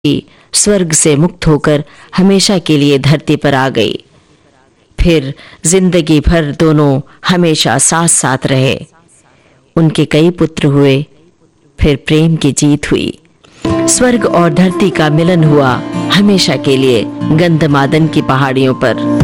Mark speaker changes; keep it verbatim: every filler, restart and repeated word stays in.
Speaker 1: स्वर्ग से मुक्त होकर हमेशा के लिए धरती पर आ गई। फिर जिंदगी भर दोनों हमेशा साथ साथ रहे। उनके कई पुत्र हुए, फिर प्रेम की जीत हुई। स्वर्ग और धरती का मिलन हुआ हमेशा के लिए गंधमादन की पहाड़ियों पर।